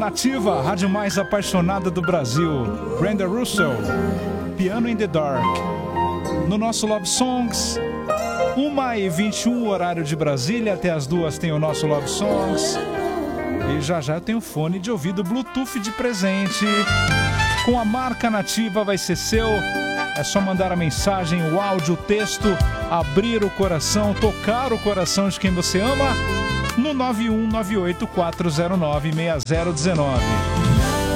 Nativa, rádio mais apaixonada do Brasil. Brenda Russell, Piano in the Dark. No nosso Love Songs, 1h21, horário de Brasília. Até as 2 tem o nosso Love Songs. E já já eu tenho fone de ouvido Bluetooth de presente. Com a marca Nativa vai ser seu. É só mandar a mensagem, o áudio, o texto, abrir o coração, tocar o coração de quem você ama no 91984096019.